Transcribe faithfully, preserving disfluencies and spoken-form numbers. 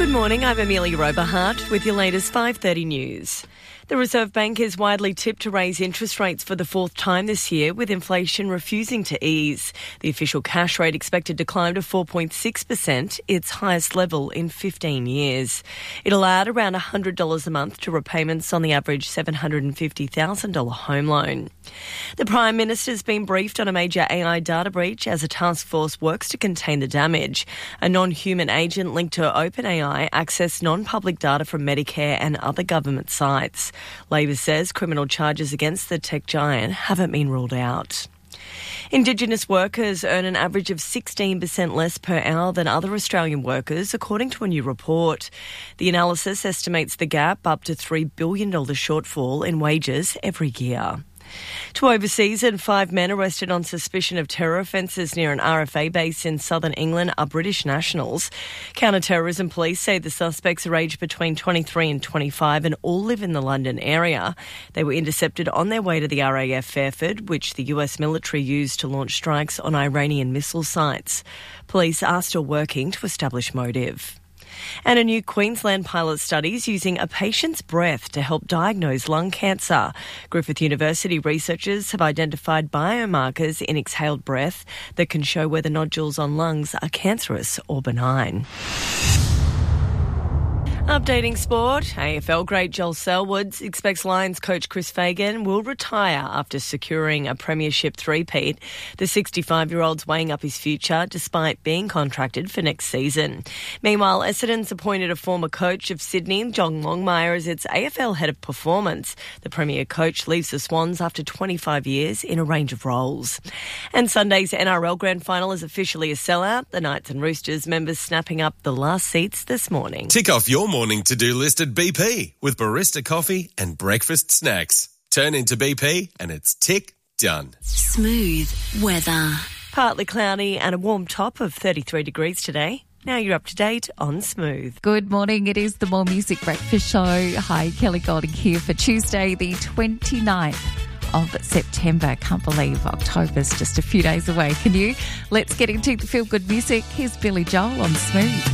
Good morning, I'm Amelia Roberhart with your latest five thirty news. The Reserve Bank is widely tipped to raise interest rates for the fourth time this year, with inflation refusing to ease. The official cash rate expected to climb to four point six percent, its highest level in fifteen years. It'll add around one hundred dollars a month to repayments on the average seven hundred fifty thousand dollars home loan. The Prime Minister's been briefed on a major A I data breach as a task force works to contain the damage. A non-human agent linked to OpenAI accessed non-public data from Medicare and other government sites. Labor says criminal charges against the tech giant haven't been ruled out. Indigenous workers earn an average of sixteen percent less per hour than other Australian workers, according to a new report. The analysis estimates the gap up to three billion dollars shortfall in wages every year. To overseas, and five men arrested on suspicion of terror offences near an R F A base in southern England are British nationals. Counter-terrorism police say the suspects are aged between twenty-three and twenty-five and all live in the London area. They were intercepted on their way to the R A F Fairford, which the U S military used to launch strikes on Iranian missile sites. Police are still working to establish motive. And a new Queensland pilot study is using a patient's breath to help diagnose lung cancer. Griffith University researchers have identified biomarkers in exhaled breath that can show whether nodules on lungs are cancerous or benign. Updating sport, A F L great Joel Selwood expects Lions coach Chris Fagan will retire after securing a premiership three-peat. The sixty-five-year-old's weighing up his future despite being contracted for next season. Meanwhile, Essendon's appointed a former coach of Sydney, John Longmire, as its A F L head of performance. The premier coach leaves the Swans after twenty-five years in a range of roles. And Sunday's N R L Grand Final is officially a sellout. The Knights and Roosters members snapping up the last seats this morning. Tick off your morning to-do list at B P with barista coffee and breakfast snacks. Turn into B P and it's tick done. Smooth weather. Partly cloudy and a warm top of thirty-three degrees today. Now you're up to date on Smooth. Good morning. It is the More Music Breakfast Show. Hi, Kelly Golding here for Tuesday, the twenty-ninth of September. Can't believe October's just a few days away, can you? Let's get into the feel-good music. Here's Billy Joel on Smooth.